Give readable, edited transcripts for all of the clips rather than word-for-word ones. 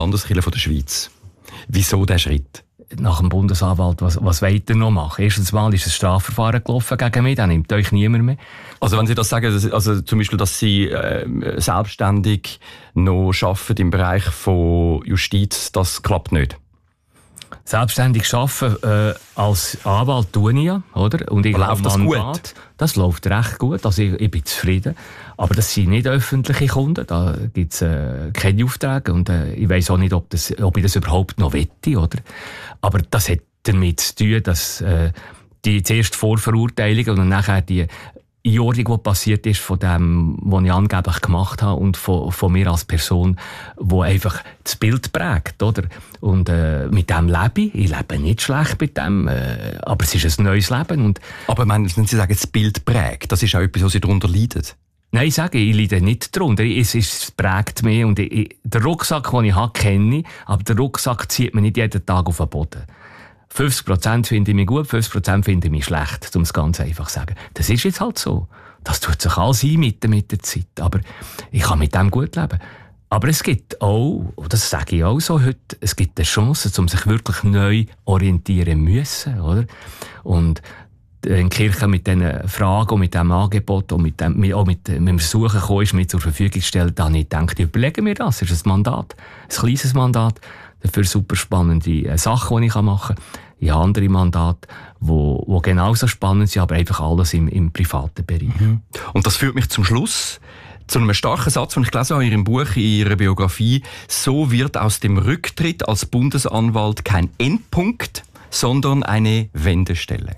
Landeskirche von der Schweiz. Wieso dieser Schritt? Nach dem Bundesanwalt, was wollt ihr noch machen? Erstens mal ist ein Strafverfahren gelaufen gegen mich, dann nimmt euch niemand mehr. Also wenn Sie das sagen, also zum Beispiel, dass Sie selbstständig noch arbeiten im Bereich von Justiz, das klappt nicht? Selbstständig arbeiten als Anwalt tue ich ja, oder? Und ich läuft das gut? Das läuft recht gut, also ich bin zufrieden. Aber das sind nicht öffentliche Kunden, da gibt es keine Aufträge und ich weiss auch nicht, ob ich das überhaupt noch wette, oder? Aber das hat damit zu tun, dass die zuerst Vorverurteilung und dann nachher die Einordnung, die passiert ist von dem, was ich angeblich gemacht habe und von mir als Person, die einfach das Bild prägt, oder? Und mit dem lebe ich. Ich lebe nicht schlecht mit dem, aber es ist ein neues Leben. Und aber wenn Sie sagen, das Bild prägt, das ist auch etwas, was Sie darunter leiden? Nein, ich sage, ich leide nicht darunter. Es prägt mich. Und den Rucksack, den ich habe, kenne ich, aber der Rucksack zieht mir nicht jeden Tag auf den Boden. 50% finde ich mich gut, 50% finde ich mich schlecht, um es ganz einfach zu sagen. Das ist jetzt halt so. Das tut sich alles ein mit der Zeit. Aber ich kann mit dem gut leben. Aber es gibt auch, und das sage ich auch so heute, es gibt eine Chance, um sich wirklich neu orientieren müssen, oder? Und in Kirche mit diesen Fragen und mit diesem Angebot und mit dem Versuchen gekommen ist, mir zur Verfügung zu stellen, da habe ich gedacht, überlegen wir das. Das ist ein Mandat, ein kleines Mandat, dafür super spannende Sachen, die ich machen kann. Ich habe andere Mandate, die genauso spannend sind, aber einfach alles im privaten Bereich. Mhm. Und das führt mich zum Schluss zu einem starken Satz, den ich gelesen habe in Ihrem Buch, in Ihrer Biografie. So wird aus dem Rücktritt als Bundesanwalt kein Endpunkt, sondern eine Wendestelle.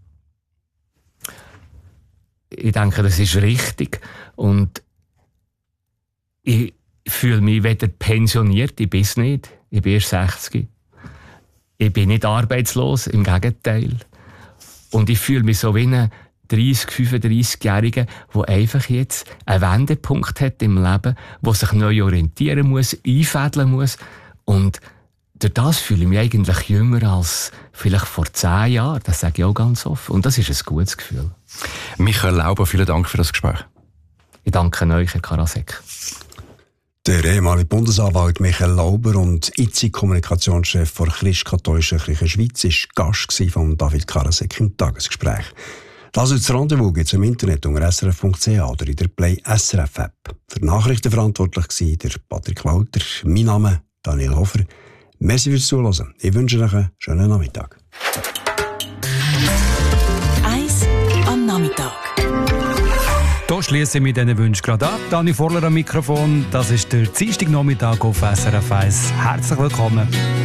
Ich denke, das ist richtig. Und ich fühle mich weder pensioniert, ich bin es nicht. Ich bin erst 60. Ich bin nicht arbeitslos, im Gegenteil. Und ich fühle mich so wie ein 30-, 35-Jähriger, der einfach jetzt einen Wendepunkt hat im Leben, der sich neu orientieren muss, einfädeln muss. Und durch das fühle ich mich eigentlich jünger als vielleicht vor 10 Jahren. Das sage ich auch ganz offen. Und das ist ein gutes Gefühl. Michael Lauber, vielen Dank für das Gespräch. Ich danke euch, Herr Karasek. Der ehemalige Bundesanwalt Michael Lauber und jetzige Kommunikationschef der Christkatholischen Kirche Schweiz war Gast von David Karasek im Tagesgespräch. Das Rendezvous gibt es im Internet unter srf.ch oder in der Play SRF App. Für Nachrichten verantwortlich war der Patrick Walter. Mein Name Daniel Hofer. Merci fürs Zuhören. Ich wünsche euch einen schönen Nachmittag. 1 am Nachmittag. Hier schließe ich mit diesen Wünschen gerade ab. Dani Vorler am Mikrofon. Das ist der Dienstagnachmittag auf SRF 1. Herzlich willkommen.